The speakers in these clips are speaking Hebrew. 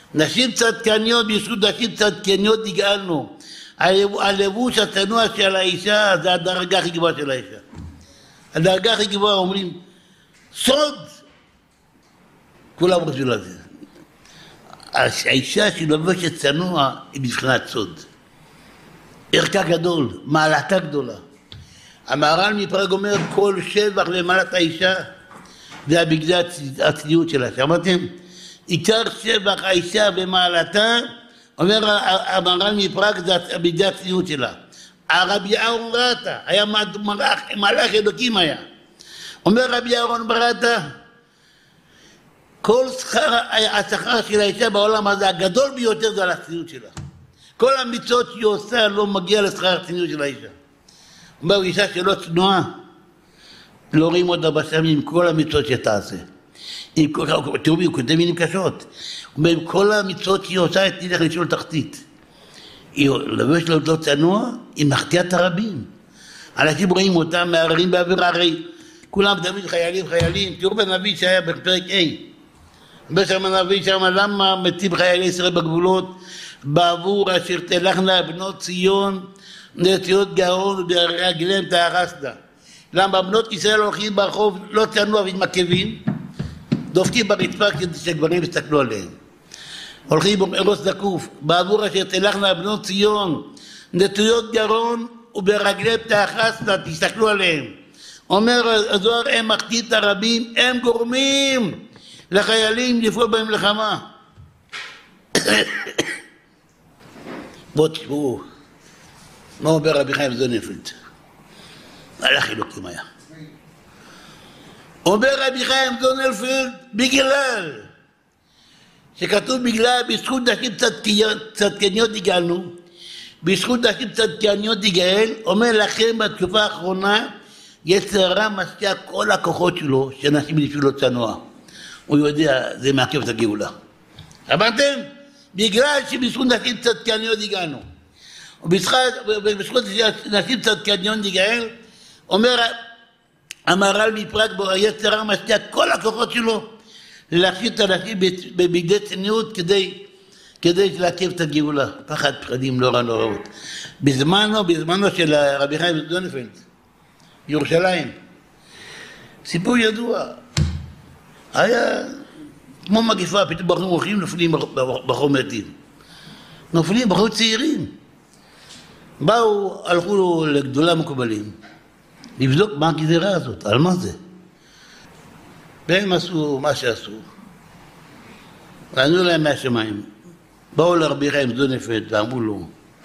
נשים צדקניות, בזכות נשים צדקניות הגענו. הלבוש הצנוע של האישה זה הדרגה הכי גבוהה של האישה. הדרגה הכי גבוהה אומרים, סוד! כולם רוצים לזה. האישה שלובשת צנוע היא בבחינת סוד. ערכה גדול, מעלתה גדולה. המהר"ל מפראג אומר, כל שבח למעלת האישה זה בגלל הצניעות שלה. שמעתם? עיקר שבח האישה במעלתה, אומר המהר"ל מפראג זה בגלל הצניעות שלה. הרבי אהרון ברטה, היה מלאך אלוקים היה. אומר רבי אהרון ברטה, כל השכר של האישה בעולם הזה, הגדול ביותר זה על הצניעות שלה. כל המצוות שהיא עושה לא מגיע לשכר הצניעות של האישה. אומר, אישה שלא צנועה, לא רואים אותה בשמים, כל המצוות שתעשה. תראו, הוא כותב מילים קשות. אומר, כל המצוות שהיא עושה, תלך לשאול תחתית. היא לבש לו לא צנוע, היא מחטיאה את הרבים. אנשים רואים אותם, מערערים באוויר, הרי כולם תמיד חיילים. תראו בנביא שהיה בפרק A. אומר שם הנביא שם, למה מתים חיילי ישראל בגבולות? בעבור אשר תלכנה בנות ציון, נטיות גאון וברגליהם תהרסנה. למה בנות ישראל הולכים ברחוב לא צנוע ומתמקבים, דופקים ברצפה כדי שגברים יסתכלו עליהם. הולכים בראש זקוף, בעבור אשר תלכנה בנות ציון, נטיות גאון וברגליהם תהרסנה, תסתכלו עליהם. אומר הזוהר, הם מחטיא את הרבים, הם גורמים לחיילים לפעול במלחמה. בואו תשמעו, מה אומר רבי חיים זוננפלד? מלאך אלוקים היה. אומר רבי חיים זוננפלד, בגלל שכתוב בגלל, בזכות נשים צדקניות הגענו, בזכות נשים צדקניות הגאל, אומר לכם בתקופה האחרונה, יצר הרע משקיע כל הכוחות שלו, שנשים בשבילו צנוע. הוא יודע, זה מעכב את הגאולה. שמעתם? בגלל שבזכות נשים צדקניות הגענו. ובזכות נשים צדקניות הגאל, אומר המהר"ל מפראג, יצר הרע משקיע כל הכוחות שלו, להכשיר את הנשים בבגדי צניעות כדי לעכב את הגאולה. פחד פחדים נורא נוראות. בזמנו של רבי חיים זוננפלד, ירושלים, סיפור ידוע, היה כמו מגיפה, פתאום בחורים הולכים, נופלים בחור מתים. נופלים בחור צעירים. הלכו לגדולי המקובלים, לבדוק מה הגזירה הזאת, על מה זה. והם עשו מה שעשו. וענו להם מהשמיים. באו לרבי חיים זוננפלד ואמרו לו,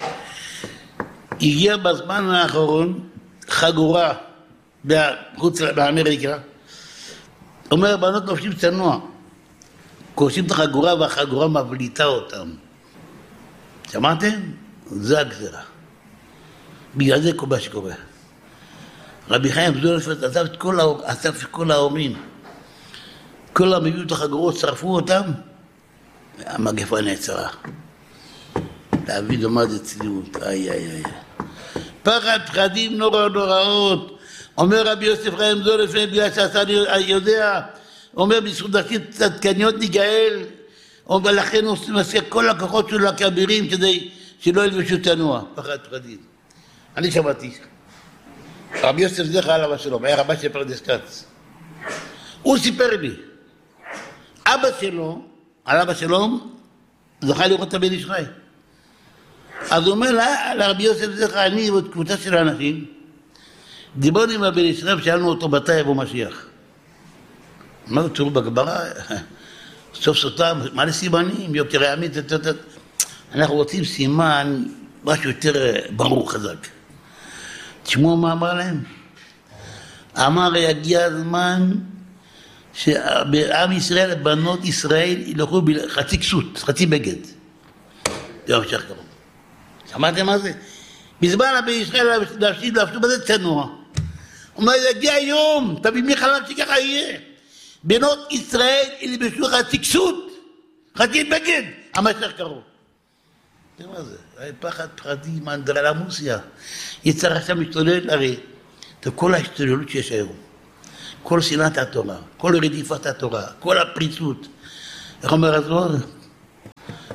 הגיע בזמן האחרון חגורה באמריקה, אומר, בנות לובשים צנוע, כובשים את החגורה והחגורה מבליטה אותם. שמעתם? זה הגזירה. בגלל זה מה שקורה. רבי חיים זוננפלד עזב את כל ההורים. כל המביאו את החגורות, שרפו אותם, המגפה נעצרה. דוד עמד אצליות, פחד פחדים נוראות. אומר רבי יוסף חיים זוננפלד, בגלל שעשה יודע, אומר בזכות נשים צדקניות נגאל, ולכן הוא מסיע כל הכוחות שלו הכבירים כדי שלא ילבשו צנוע, פחד פחדים. אני שמעתי, רבי יוסף זכר עליו השלום, היה רבה של פרדס כץ. הוא סיפר לי, אבא שלו, עליו השלום, זכה לראות את הבן איש חי. אז הוא אומר לרבי יוסף זכר, אני ועוד קבוצה של האנשים, דיברנו עם הבן איש חי ושאלנו אותו מתי יבוא משיח. אמרנו, תראו בגברה, סוף סותם, מה לסימנים, יותר עמית, אנחנו רוצים סימן, משהו יותר ברור חזק. תשמעו מה אמר להם? אמר, יגיע הזמן שבעם ישראל, בנות ישראל, ילכו חצי כסות, חצי בגד. זה המשך קרוב. שמעתם מה זה? בזמן הבן ישראל להפשו בזה צנוע. הוא אומר, יגיע היום, תביא מי חלם שככה יהיה. בנות ישראל ילבשו חצי כסות, חצי בגד, המשך קרוב. תראה מה זה? פחד פחדים, אנדרלמוסיה. יצר עכשיו משתולל, הרי כל ההשתוללות שיש היום, כל שנאת התורה, כל רדיפת התורה, כל הפריצות. איך אומר הזוהר?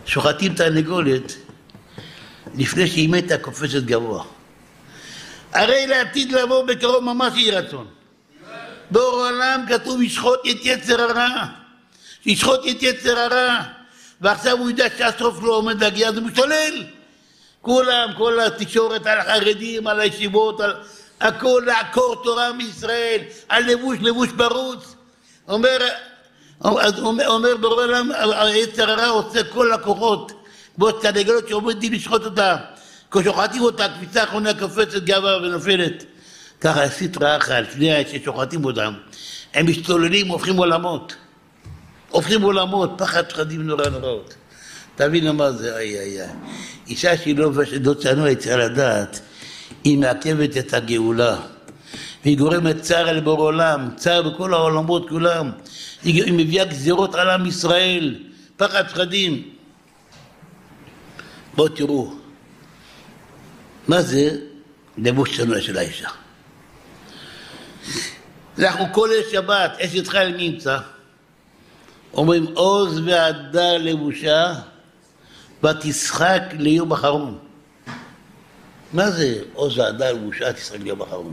שוחטים תרנגולת לפני שהיא מתה קופצת גבוה. הרי לעתיד לבוא בקרוב ממש יהי רצון. באור העולם כתוב ישחוט את יצר הרע. ישחוט את יצר הרע. ועכשיו הוא יודע שהסוף לא עומד להגיע, אז הוא משתולל. כולם, כל התקשורת על החרדים, על הישיבות, על הכל לעקור תורה מישראל, על לבוש ברוץ. אומר באור העולם, היצר הרע עושה כל הכוחות, כמו תרנגולת שעומדים לשחוט אותה. כששוחטים אותה, הקפיצה האחרונה קופצת גבוה ונופלת. ככה הסטרא אחרא, לפני ששוחטים אותם, הם משתוללים, הופכים עולמות, פחד פחדים נוראות. תבין מה זה, אישה שהיא לא צנועה, צריכה לדעת, היא מעכבת את הגאולה, והיא גורמת צער על בור עולם, צער בכל העולמות כולם, היא מביאה גזירות על עם ישראל, פחד פחדים. בואו תראו, מה זה לבוש צנוע של האישה? אנחנו כל שבת, אשת חיל מי ימצא? אומרים עוז והדר לבושה ותשחק ליום אחרון. מה זה עוז והדר לבושה תשחק ליום אחרון?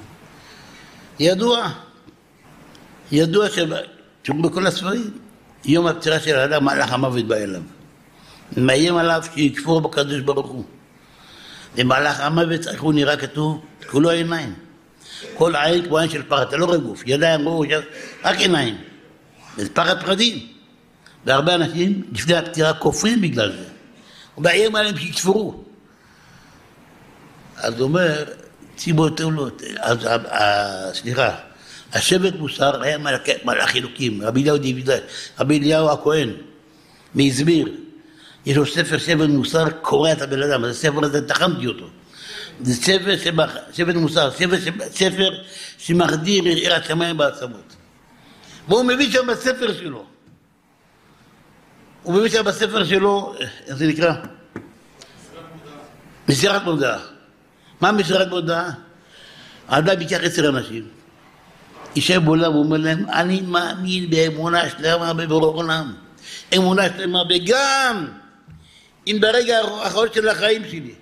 ידוע שבכל הספרים יום הפטירה של האדם מלאך המוות בא אליו, מאיים עליו שיקפור בקדוש ברוך הוא. ומלאך המוות הוא נראה כתוב כולו עיניים, כל עין כמו עין של פחד, אתה לא רואה גוף, ידיים ראש, רק עיניים. זה פחד פחדים. והרבה אנשים לפני הפטירה כופרים בגלל זה. הוא מאיים עליהם שיקפרו. אז הוא אומר, השבט מוסר היה מלאך אלוקים, רבי אליהו הכהן, מהסביר. יש לו ספר שבט מוסר, קורא את הבן אדם, אז הספר הזה תחמתי אותו. זה שבט מוסר, ספר שמחדיר יראת שמיים בעצמות. והוא מביא שם בספר שלו, איך זה נקרא? מסירת מודעה. מה מסירת מודעה? האדם ייקח 10 אנשים, יישב בעולם ואומר להם, אני מאמין באמונה שלמה בבורא עולם. אמונה שלמה וגם אם ברגע האחרון של החיים שלי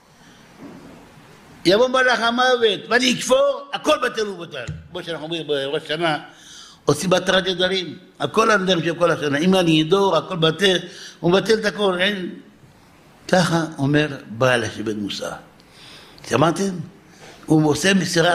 יבוא מלאך המוות ואני אכפור, הכל בטל ובטל. כמו שאנחנו אומרים בראש שנה, עושים בתרת נדרים, הכל הנדר של כל השנה. אם אני אדור, הכל בטל, הוא מבטל את הכל. אין. ככה אומר בעל השבט מוסר. שמעתם? הוא עושה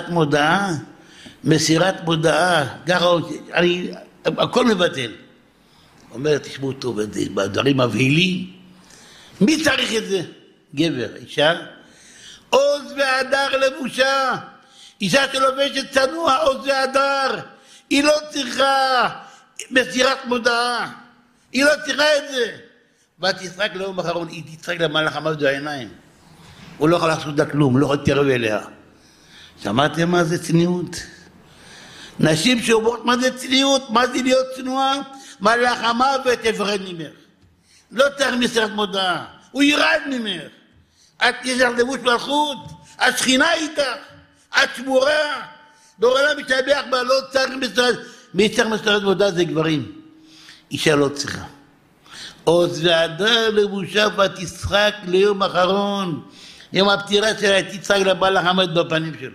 מסירת מודעה, ככה הכל מבטל. אומר, תשמעו טוב, בדברים מבהילים, מי צריך את זה? גבר, אישה, עוז והדר לבושה. אישה שלובשת צנוע, עוז והדר, היא לא צריכה מסירת מודעה, היא לא צריכה את זה. ותשחק ליום אחרון, היא תשחק למלאך המוות בעיניים. הוא לא יכול לעשות לה כלום, לא יכול להתקרב אליה. שמעתם מה זה צניעות? נשים שאומרות מה זה צניעות, מה זה להיות צנועה? מלאך המוות יפחד ממך. לא צריך מסירת מודעה, הוא ירד ממך. את יש לך לבוש מלכות, השכינה איתך, את שמורה. בעולם משתבח בה, לא צריך מסירת מודעה, זה גברים. אישה לא צריכה. עוז והדר לבושה ותשחק ליום אחרון. יום הפטירה שלה תצחק למלאך המוות בפנים שלו.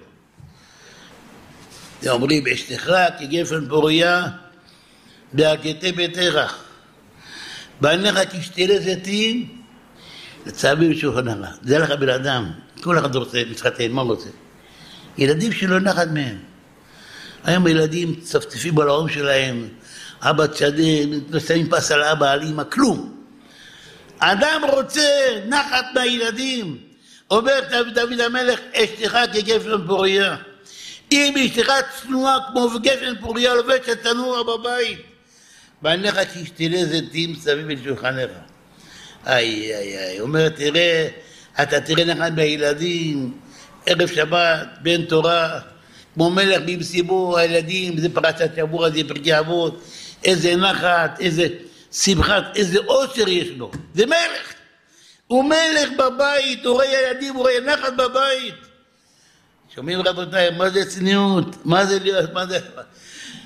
זה אומרים, אשתך כגפן פוריה בהרכתי ביתך, בעיניך תשתלה זיתים לצעבים בשולחנך. זה לך בן אדם, כל אחד רוצה מתחתן, מה רוצה? ילדים שלא נחת מהם. היום הילדים צפצפים על ההורים שלהם, אבא צדק, שמים פס על אבא, על אמא, כלום. אדם רוצה נחת מהילדים. אומר דוד המלך, אשתך כגפן פוריה. אם אשתך צנועה כמו גפן פוריה לובשת צנוע בבית, בעיניך תשתלה זיתים סביב לשולחנך. אומר, תראה, אתה תראה נחת בילדים, ערב שבת, בן תורה, כמו מלך במסיבו, הילדים, זה פרשת שבוע, זה פרקי אבות, איזה נחת, איזה שמחת, איזה אושר יש לו. זה מלך. הוא מלך בבית, הוא רואה ילדים, הוא רואה נחת בבית. שומעים רבותיי, מה זה צניעות? מה זה להיות? מה זה?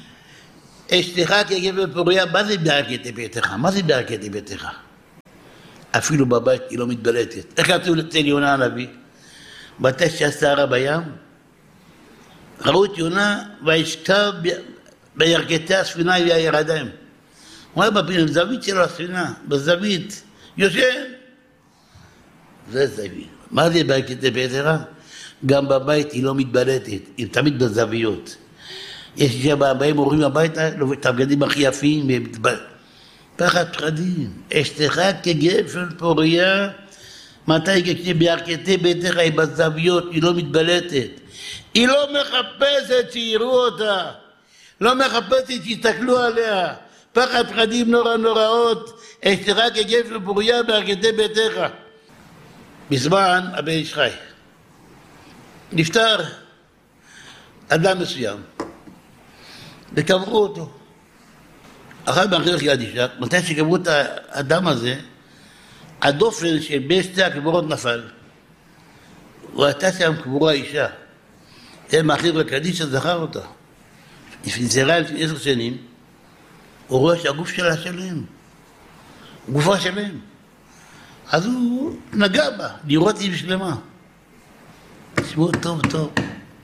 אשתך כגפן פוריה, מה זה בהרכתי ביתך? מה זה בהרכתי ביתך? אפילו בבית היא לא מתבלטת. איך כתוב אצל יונה הנביא? בתשע הסערה בים, ראו את יונה וישכב בירכתי הספינה והירדיים. הוא אומר בזווית של הספינה, בזווית, יושן. זה זווית. מה זה בירכתי פטרה? גם בבית היא לא מתבלטת, היא תמיד בזוויות. יש שבאים הורים הביתה, את הבגדים הכי יפים, פחד פחדים. אשתך כגפן פוריה, מתי כשבירכתי ביתך היא בזוויות, היא לא מתבלטת. היא לא מחפשת שיראו אותה, לא מחפשת שיסתכלו עליה. פחד פחדים נוראות, אשתך כגפן פוריה בירכתי ביתך. בזמן הבן איש חי נפטר אדם מסוים וקברו אותו. אחר באחר יד אישה, מתי שקברו את האדם הזה, הדופן של בין שתי הקברות נפל. הוא הייתה שם קבורה אישה. זה מאחר בקדישה זכר אותה. נפטרה לפני 10 שנים, הוא רואה שהגוף שלה שלם. גופה שלם. אז הוא נגע בה, לראות היא בשלמה. תשמעו טוב טוב.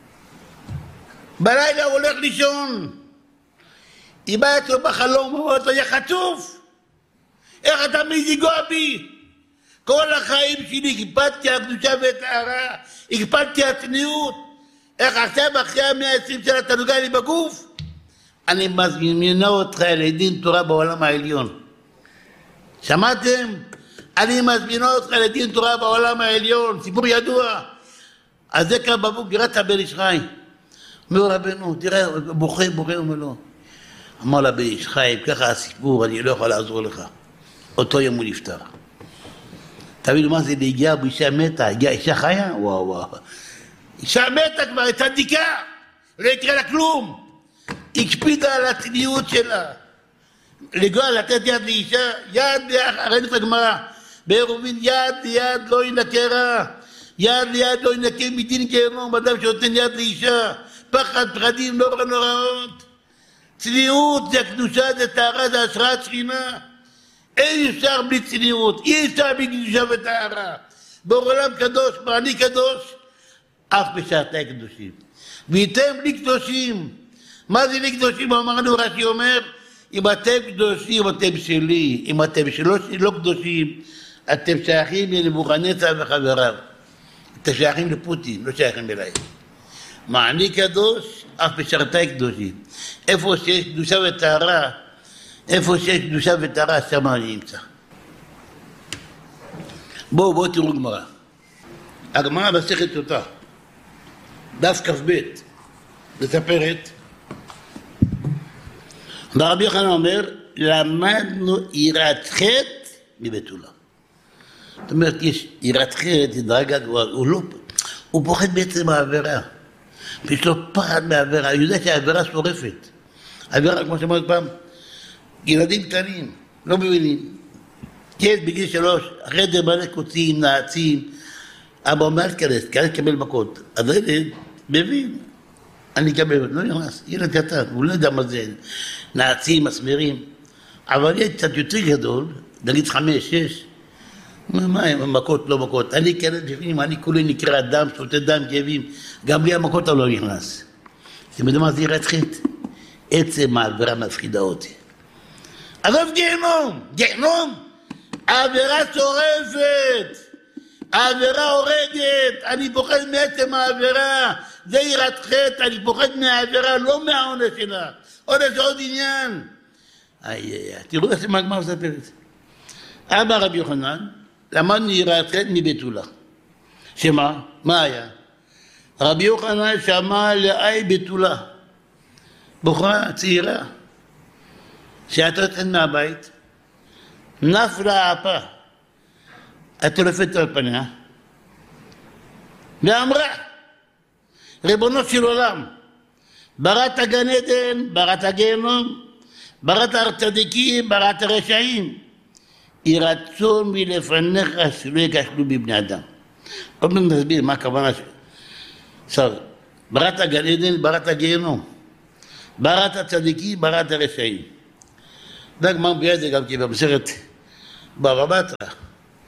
בלילה הוא הולך לישון. היא באה אצלו בחלום, הוא אומר לו, יא חצוף! איך אתה מעז לגוע בי? כל החיים שלי הקפדתי הקדושה והטהרה, הקפדתי הצניעות. איך עכשיו אחרי 120 שנה אתה נוגע לי בגוף? אני מזמינה אותך לדין תורה בעולם העליון. שמעתם? אני מזמינה אותך לדין תורה בעולם העליון, סיפור ידוע. אז זה קרה בבוקר, רץ הבן איש חי. אומר רבנו, תראה, בוכה, אומר לו. אמר לה בן איש חי, ככה הסיפור, אני לא יכול לעזור לך. אותו יום הוא נפטר. תבינו מה זה להגיע באישה מתה, הגיעה אישה חיה? וואו. אישה מתה כבר, היא צדיקה, לא יקרה לה כלום. הקפידה על הצניעות שלה. לגוע, לתת יד לאישה, יד, ראינו את הגמרא. בעירובין יד ליד לא ינקה רע, יד ליד לא ינקה מדין גיהנום, אדם שנותן יד לאישה, פחד פחדים נוראות. צניעות זה הקדושה, זה טהרה, זה השראת שכינה. אין אפשר בלי צניעות, אי אפשר בלי קדושה וטהרה. בעולם קדוש, אני קדוש, אף בשעתי קדושים. וייתם בלי קדושים. מה זה לי קדושים? אמרנו רש"י אומר, אם אתם קדושים אתם שלי, אם אתם לא קדושים, אתם שייכים לנבוכדנצר וחבריו. אתם שייכים לפוטין, לא שייכים אליי. מה אני קדוש? אף בשרתי קדושים. איפה שיש קדושה וטהרה, איפה שיש קדושה וטהרה, שם אני נמצא. בואו תראו גמרא. הגמרא מסכת אותה. דף כ"ב. מספרת. רבי יוחנן אומר, למדנו יראת חטא מבתולה. זאת אומרת, יש יראת חטא, דרגה גבוהה, הוא פוחד בעצם מהעבירה. ויש לו פחד מהעבירה, הוא יודע שהעבירה שורפת. העבירה, כמו שאמרת פעם, ילדים קטנים, לא מבינים. ילד בגיל 3, אחרי זה מלא קוצים, נעצים, אבא אומר כנס קבל מכות. אז הילד מבין, אני אקבל, לא נכנס, ילד קטן, הוא לא יודע מה זה, נעצים, מסמרים. אבל ילד קצת יותר גדול, נגיד 5, 6, מה הם, מכות, לא מכות. אני כילד בפנים, אני כולי נקרא דם, שותה דם, כאבים, גם בלי המכות אתה לא נכנס. אתם יודעים מה זה יראת חטא? עצם העבירה מפחידה אותי. עזוב גיהנום, העבירה שורפת, העבירה הורגת, אני פוחד מעצם העבירה, זה יראת חטא, אני פוחד מהעבירה, לא מהעונש שלה. עונש זה עוד עניין. תראו איזה מה מספרת. אמר רבי יוחנן, למדנו יראת חטא מבתולה. שמה? מה היה? רבי יוחנן שמע לאי בתולה. בחורה צעירה, שהייתה יוצאת מהבית, נפלה אפה, הטולפת על פניה, ואמרה, ריבונו של עולם, בראת גן עדן, בראת גיהנום, בראת הצדיקים, בראת הרשעים, יהי רצון מלפניך שלא ייכשלו בבני אדם. עוד פעם נסביר מה הכוונה שלו. בראת גן עדן, בראת גיהנום, בראת הצדיקים, בראת הרשעים. והגמרא מביאה את זה גם כי במסכת בבא בתרא,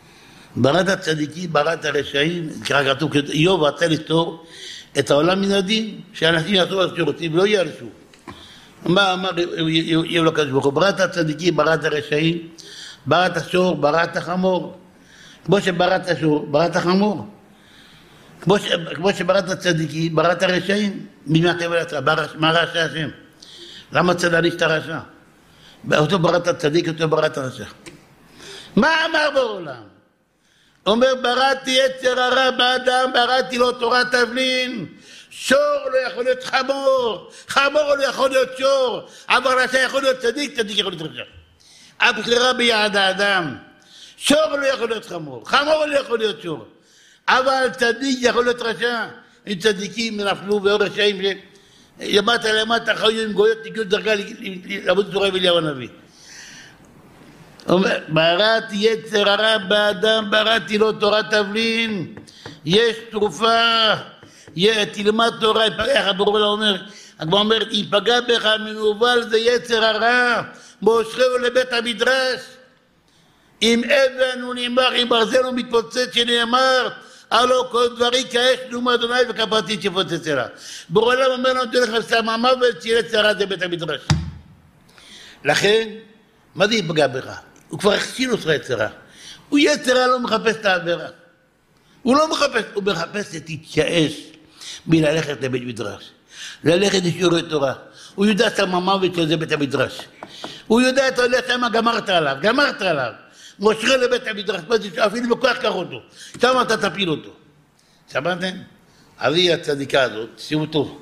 בראת הצדיקים, בראת הרשעים, ככה כתוב, איוב רצה לפתור את העולם מן הדין, שאנשים יעשו מה שרוצים ולא יעשו. מה אמר איוב לקדוש ברוך הוא? בראת הצדיקים, בראת הרשעים, בראת השור, בראת החמור. כמו שבראת השור, בראת החמור. כמו שבראת הצדיקים, בראת הרשעים. ממה תבל עצה? מה רשע השם? למה צריך להניש את הרשע? אותו בראת הצדיק, אותו בראת הרשע. מה אמר בעולם? אומר, בראתי יצר הרע באדם, בראתי לו תורת תבלין. שור לא יכול להיות חמור, חמור לא יכול להיות שור, אבל רשע יכול להיות צדיק, צדיק יכול להיות רשע. הבחירה ביד האדם. שור לא יכול להיות חמור, חמור לא יכול להיות שור, אבל צדיק יכול להיות רשע. אם צדיקים נפלו ואור רשעים למטה חיו עם גויות, הגיעו דרגה לעבוד תורה ואליהו הנביא. אומר, בראתי יצר הרע באדם, בראתי לו תורת תבלין. יש תרופה, תלמד תורה, איך הברורה אומר, הגמרא אומרת, יפגע בך מנוול זה יצר הרע, מושכהו לבית המדרש. אם אבן הוא נאמר, אם ברזל הוא מתפוצץ, שנאמר, הלא כל דברי כאש נאום אדוני וכפרתי שפוצץ אליו. בעולם אומר לנו, תלך לסם המוות, שיצר הרע זה בית המדרש. לכן, מה זה יפגע בך? הוא כבר הכשילו אותך יצרה. הוא יצרה לא מחפש את העבירה. הוא לא מחפש, הוא מחפש להתייאש מללכת לבית מדרש. ללכת לשיעורי תורה. הוא יודע שם המוות של זה בית המדרש. הוא יודע, אתה יודע שם גמרת עליו. מושכה לבית המדרש, אפילו בכוח קח אותו. שם אתה תפיל אותו. שמעתם? אבי הצדיקה הזאת, שימו טוב.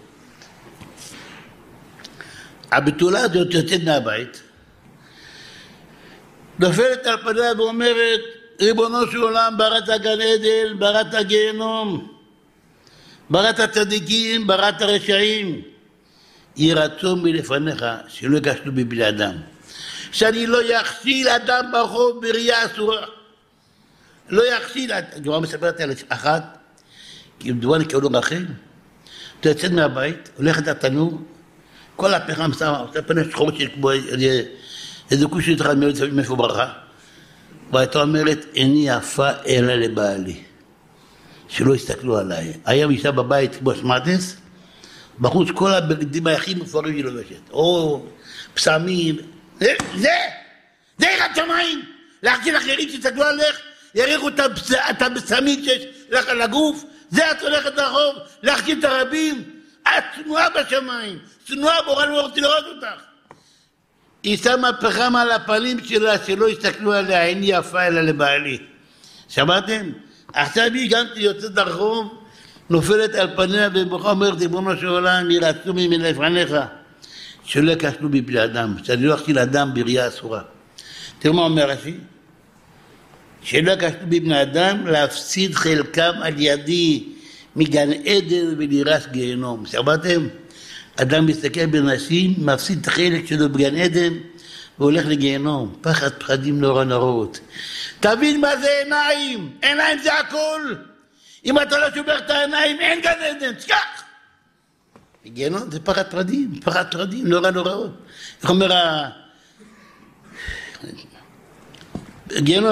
הבתולה הזאת יוצאת מהבית, נופלת על פניה ואומרת, ריבונו של עולם, בראת הגן עדן, בראת הגיהנום, בראת הצדיקים, בראת הרשעים. יהי רצון מלפניך שלא יגשנו בבני אדם, שאני לא יכשיל אדם ברחוב בראייה אסורה. לא יכשיל, הגמרא מספרת על אחת, כי מדובר נקראו רחל, אתה יוצאת מהבית, הולכת לתנור, כל הפחם שמה, עושה פני שחור של כמו איזה כוש שלך מאיפה ברכה, והייתה אומרת, איני יפה אלא לבעלי, שלא הסתכלו עליי. היה אישה בבית כמו שמעתס, בחוץ כל הבגדים היחים מפוארים היא לובשת, או פסמים, זה ירד שמיים, להחזיר אחרים שתסתכלו עליך, יריחו את הבשמים שיש לך על הגוף, זה את הולכת לרחוב, להחזיר את הרבים, את צנועה בשמיים, צנועה בורא לא רוצי לראות אותך. היא שמה פחם על הפנים שלה שלא הסתכלו עליה, איני יפה אלא לבעלי. שמעתם? עכשיו היא גם יוצאת לרחוב, נופלת על פניה ובוכה אומרת, ריבונו של עולם, יהי רצון מלפניך שלא יגשנו בבני אדם, שאני לא אכשיל אדם בראייה אסורה. תראו מה אומר רש"י? שלא יגשנו בבני אדם להפסיד חלקם על ידי מגן עדן ולירש גיהנום. שמעתם? אדם מסתכל בנשים, מפסיד את החלק שלו בגן עדן והולך לגיהנום. פחד פחדים נורא נוראות. תבין מה זה עיניים, עיניים זה הכל. אם אתה לא שובר את העיניים, אין גן עדן, תשכח. גיהנום זה פחד פחדים נורא נוראות. איך אומר גיהנום,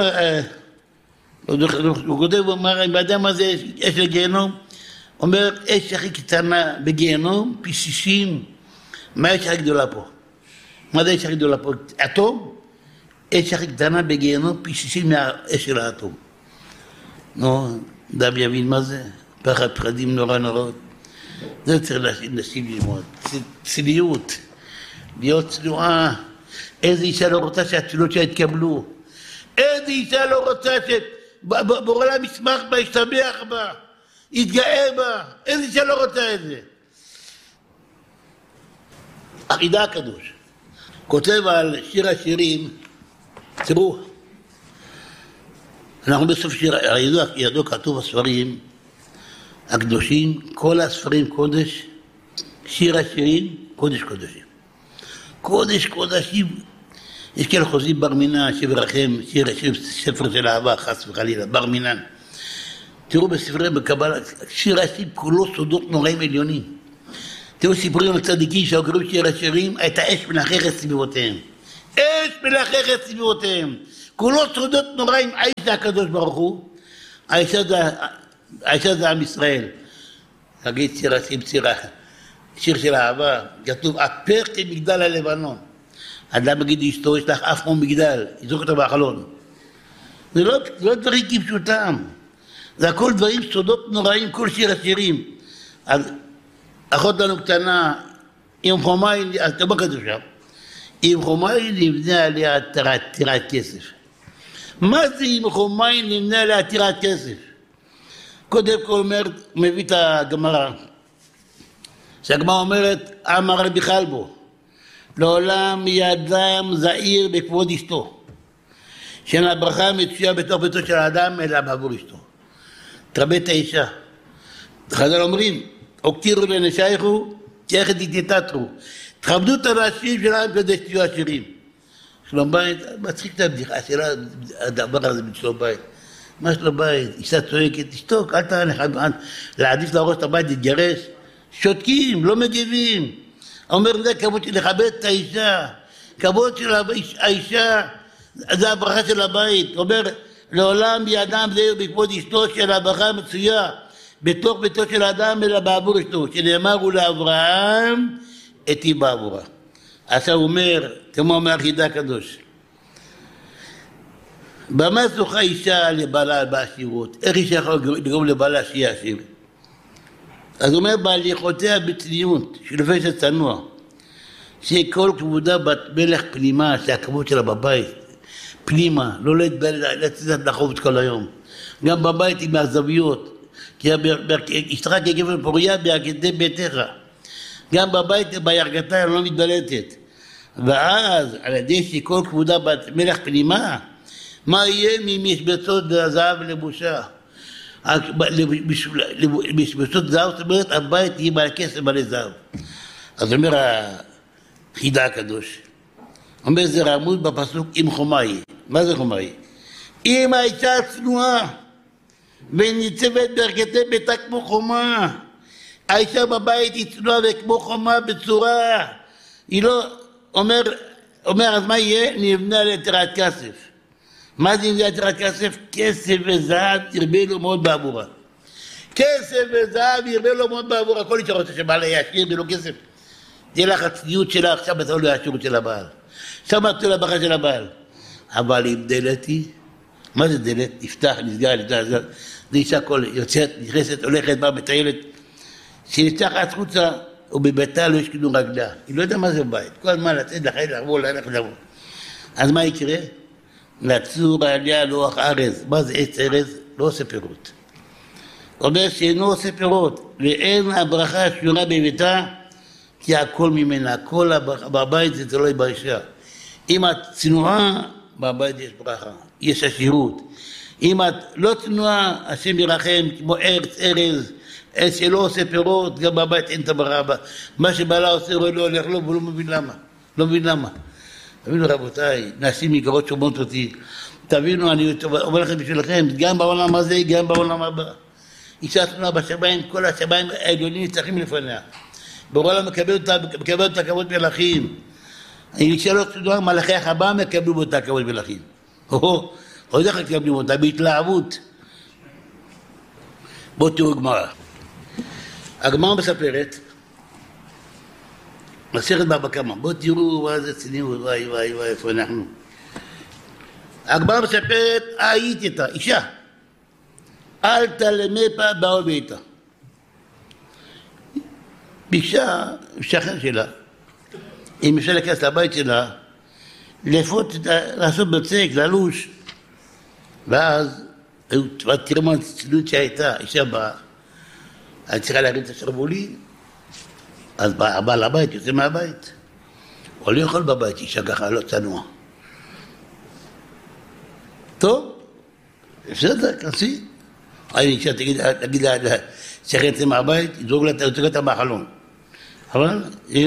הוא כותב ואומר, אם האדם הזה יש לגיהנום, אומר, אש הכי קטנה בגיהנום, פי 60, מה האש הכי גדולה פה? מה זה האש הכי גדולה פה? אטום? אש הכי קטנה בגיהנום, פי 60 מהאש של האטום. נו, אדם יבין מה זה? פחד פחדים נורא נוראות. זה צריך נשים ללמוד. צניעות, להיות צנועה. איזה אישה לא רוצה שהתפילות שלה יתקבלו? איזה אישה לא רוצה שבורא לה מסמך בה, ישתבח בה, יתגאה בה? איזה אישה לא רוצה את זה? החידה הקדוש כותב על שיר השירים, תראו, אנחנו בסוף שיר, ידוע כתוב הספרים הקדושים, כל הספרים קודש, שיר השירים, קודש קודשים. קודש קודשים, יש כאלה חוזים בר מינן, שברחם, שיר ספר של אהבה, חס וחלילה, בר מינן. תראו בספרי בקבלה, שיר השירים כולו סודות נוראים עליונים. תראו סיפורים על צדיקים שהוקרים שיר השירים, הייתה אש מלחכת סביבותיהם. אש מלחכת סביבותיהם. כולו סודות נוראים. האיש זה הקדוש ברוך הוא, האישה זה עם ישראל. תגיד שיר של אהבה, כתוב, הפך כמגדל הלבנון. אדם מגיד אשתו, יש לך אף כמו מגדל, יזרוק אותו בחלון. זה לא דברים כפשוטם, זה הכל דברים סודות נוראים, כל שיר השירים. אז אחות לנו קטנה, עם חומאי, אז תבוא כתוב שם, עם חומאי נבנה עליה טירת כסף. מה זה עם חומאי נבנה עליה טירת כסף? קודם כל מביא את הגמרא, שהגמרא אומרת, אמר רבי חלבו, לעולם ידם זעיר בכבוד אשתו, שאין הברכה מצויה בתוך ביתו של האדם אלא בעבור אשתו. תרבה את האישה. חז"ל אומרים, הוקטירו לנשייכו, כאחד יתתתרו. תכבדו את הנשים שלהם כדי שתהיו עשירים. שלום בית, מצחיק את הבדיחה שלה, הדבר הזה בשלום בית. מה שלום בית? אישה צועקת, תשתוק, אל תענה, להעדיף להרוס את הבית, להתגרש. שותקים, לא מגיבים. אומר, זה כבוד של לכבד את האישה. כבוד של האישה, זה הברכה של הבית. אומר, לעולם בידם זעיר בכבוד אשתו של הברכה מצויה בתוך ביתו של האדם אלא בעבור אשתו, שנאמר הוא לאברהם אתי בעבורה. עכשיו הוא אומר, כמו אומר חידה הקדוש, במה זוכה אישה לבעלה בעשירות? איך אישה יכולה לגרום לבעלה שיהיה עשיר? אז הוא אומר, בהליכותיה בצניעות, שלבשת צנוע, שכל כבודה בת מלך פנימה, שהכבוד שלה בבית, פנימה, לא לצאת לחובת כל היום. גם בבית עם הזוויות, כי אשתך כגבר פוריה בירכתי ביתך. גם בבית בירכתה לא מתבלטת. ואז, על ידי שכל כבודה בת מלך פנימה, מה יהיה ממשבצות זהב לבושה? משבצות זהב, זאת אומרת, הבית יהיה בעל כסף מלא זהב. אז אומר החידה הקדוש, אומר זה רמוז בפסוק עם חומאי. מה זה חומאי? אם האישה צנועה וניצבת בערכתי ביתה כמו חומה, האישה בבית היא צנועה וכמו חומה בצורה, היא לא, אומר אז מה יהיה? נבנה לטירת כסף. מה זה נבנה לטירת כסף? כסף וזהב ירבה לו מאוד בעבורה. כסף וזהב ירבה לו מאוד בעבורה. כל אישה רוצה שבעלה יעשיר ולא כסף. תהיה לך הצניעות שלה, עכשיו אתה לא יעשירות של הבעל. עכשיו אתה לא ברכה של הבעל. אבל אם דלת היא, מה זה דלת? נפתח, נסגר, זה אישה כל יוצאת, נכנסת, הולכת, באה, מטיילת, שנפתח עד חוצה, ובביתה לא ישכנו רגלה. היא לא יודעת מה זה בית. כל הזמן לצאת לחיים, לעבור, ללכת לעבור. אז מה יקרה? לצור עליה לוח ארז. מה זה עץ ארז? לא עושה פירות. אומר שאינו עושה פירות, ואין הברכה שורה בביתה, כי הכל ממנה, הכל בבית זה תלוי באישה. אם את צנועה, בבית יש ברכה, יש עשירות. אם את לא צנועה, השם ירחם, כמו ארז, עץ שלא עושה פירות, גם בבית אין את הברכה. מה שבעלה עושה, רואה לא הולך לו, והוא לא מבין למה. לא מבין למה. תבינו רבותיי, נשים יקרות שומעות אותי, תבינו, אני אומר לכם בשבילכם, גם בעולם הזה, גם בעולם הבא. אישה צנועה בשמיים, כל השמיים העליונים נצטרכים לפניה. בעולם מקבל אותה כבוד מלכים. אני אשאל אותה, מלאכי החבא מקבלו באותה כבוד מלכים. עוד איך מקבלים אותה? בהתלהבות. בואו תראו גמרא. הגמרא מספרת, מסכת בבא קמא, בואו תראו מה זה צניעות, וואי, איפה אנחנו. הגמרא מספרת, הייתי איתה, אישה. אל תלמי פה באו ביתה. ביקשה, שכן שלה, אם אפשר להיכנס לבית שלה, לעשות בצק, ללוש, ואז תראה מה הצניעות שהייתה, אישה באה, אני צריכה להרים את השרוולים, אז הבעל הבית יוצא מהבית, הוא לא יכול בבית, אישה ככה לא צנוע. טוב, בסדר, כנסי. אישה תגיד לה, שכן יצא מהבית, יזרוק לה אותה מהחלון. אבל,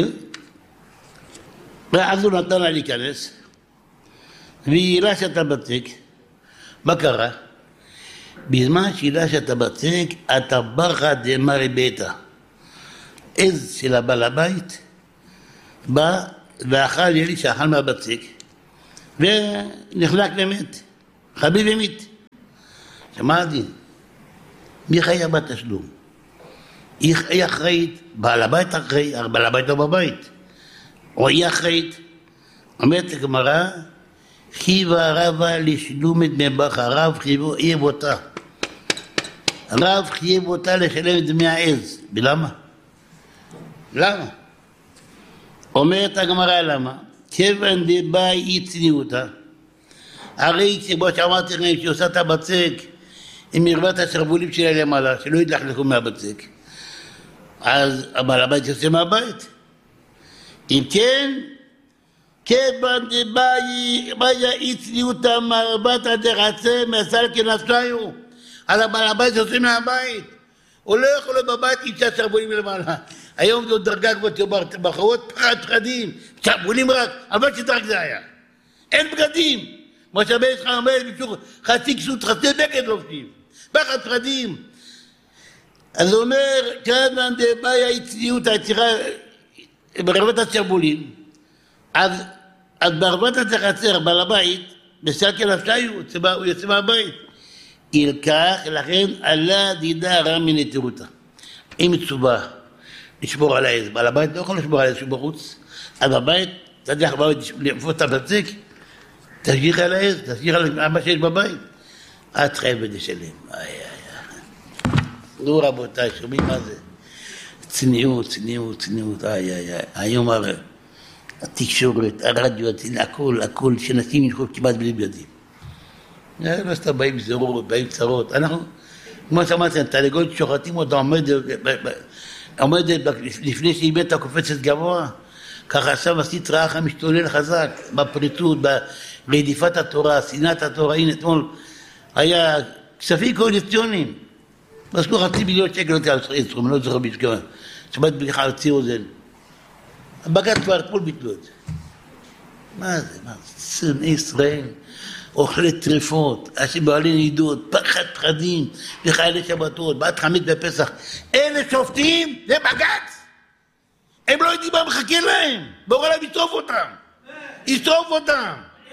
ואז הוא נתן לה להיכנס, והיא לה שאתה בצק. מה קרה? בזמן שהיא לה שאתה בצק, אתה ברכה דמרי ביתה. עז של הבעל הבית בא ואכל, יהיה לי שאכל מהבצק, ונחלק באמת, חביב ומת. שמעתי, מי חייב בתשלום? היא אחראית, בעל הבית אחראי, בעל הבית לא בבית, או היא אחראית. אומרת הגמרא, חייבה רבה לשלום את מבח, הרב חייב אותה. הרב חייב אותה לשלם את דמי העז. ולמה? למה? אומרת הגמרא למה? כיוון דבאי אי צניעותה. הרי כמו שאמרתי לכם, שהיא עושה את הבצק עם מרוות השרוולים שלה למעלה, שלא יתלכלכו מהבצק, אז הבעל הבית יוצא מהבית. אם כן, כיוון דבאי אי צניעותה מרוות הדרצה מסל כנפשיו, אז הבעל הבית יוצא מהבית. הוא לא יכול להיות בבית עם שרוולים למעלה. היום זו דרגה כבר בחרות פחדים, שרוולים רק, אבל שדרג זה היה. אין בגדים. כמו שהבן שלך אומר, חצי כסות, חצי בגד לובשים. פחד פחדים. אז הוא אומר, כיוון דבאי אי צניעות היצירה ברבות השרוולים, אז ברבות החצר, בעל הבית, בסל כנפשיו, הוא יוצא מהבית. ילקח, לכן עלה דידה רע מנטירותה. אם מצווה לשבור על העז, בעל הבית לא יכול לשבור על העז שהוא בחוץ, אז בבית, תדח בבית לפות את הבצק, תשגיח על העז, תשגיח על מה שיש בבית, את חייבת לשלם. נו רבותיי, שומעים מה זה? צניעות, היום הרי התקשורת, הרדיו, הכל, שנשים ילכו כמעט בלי בגדים. לא סתם באים זרות, באים צרות. אנחנו, כמו שאמרתי, תרנגולת שוחטים אותה, עומדת לפני שהיא מתה קופצת גבוה, ככה עכשיו עשית רעך משתולל חזק, בפריטות, ברדיפת התורה, שנאת התורה. הנה אתמול היה כספים קואליציוניים, בסכו 500 מיליון שקל, לא זוכר בשכמה, שבת בליחה על ציר אוזן. הבג"ץ כבר אתמול ביטלו את זה. מה זה? שונאי ישראל, אוכלי טרפות, אנשים בעלי נידות, פחדים, וחיילי שבתות, בת חמית בפסח. אלה שופטים, זה בג"ץ. הם לא יודעים מה מחכה להם. בורא להם ישרוף אותם.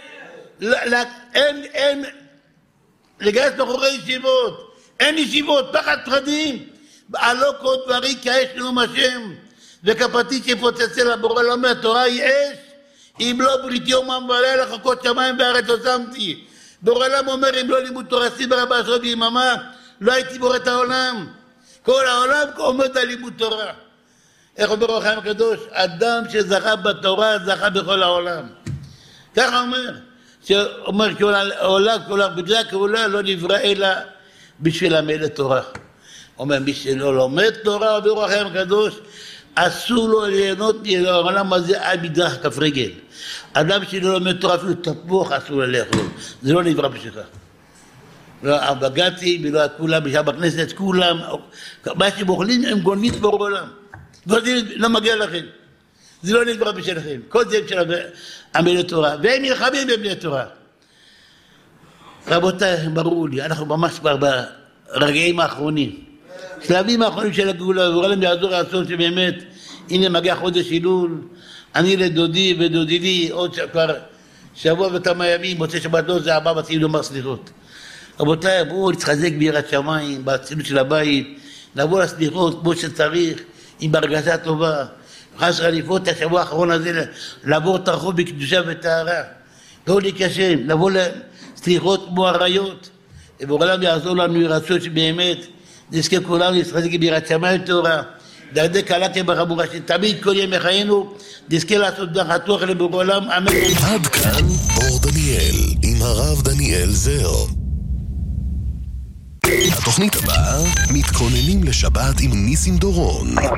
אין, לגייס בחורי ישיבות, אין ישיבות, פחדים. הלא כל דברי כאש נאום השם, וכפתי שפוצצה לבורא לא מהתורה היא אש, אם לא ברית יומם ולילה חכות שמיים בארץ לא שמתי. בורא עולם אומר, אם לא לימוד תורה סדרה 4 שעות ביממה, לא הייתי בורא את העולם. כל העולם עומד על לימוד תורה. איך אומר אור החיים הקדוש? אדם שזכה בתורה זכה בכל העולם. ככה אומר שהעולם בגלל כעולה לא נברא אלא בשביל ללמד את תורה. אומר מי שלא לומד תורה באור החיים הקדוש, אסור לו ליהנות מהעולם הזה עד מדרך כף רגל. אדם שלא לומד תורה אפילו תפוח אסור לו לאכול. זה לא נברא בשבילך. לא הבג"צים ולא כולם, בשעה בכנסת כולם, מה שהם אוכלים הם גונבים באור עולם. לא מגיע לכם. זה לא נברא בשבילכם. כל זה של עמלי תורה. והם נלחמים בבני תורה. רבותיי, ברור לי, אנחנו ממש כבר ברגעים האחרונים. שלבים האחרונים של הגאולה, ואולי להם יעזור הרצון שבאמת, הנה מגיע חודש אלול, אני לדודי ודודי לי, עוד כבר שבוע וכמה ימים, מוצא שבת לא זה הבא, מציעים לומר סליחות. רבותיי, בואו להתחזק ביראת שמיים, באצילות של הבית, לבוא לסליחות כמו שצריך, עם בהרגשה טובה, חס וחלילה את השבוע האחרון הזה, לעבור את הרחוב בקדושה וטהרה, לא להיכשל, לבוא לסליחות כמו עריות, ובעולם יעזור לנו ירצון שבאמת, נזכה כולנו להתחזק ביראת שמיים טהורה, דרדק עלה כבחמורה שתמיד כל ימי חיינו נזכה לעשות דרכתו לבורא עולם, אמן. עד כאן אור דניאל עם הרב דניאל זר. התוכנית הבאה, מתכוננים לשבת עם ניסים דורון.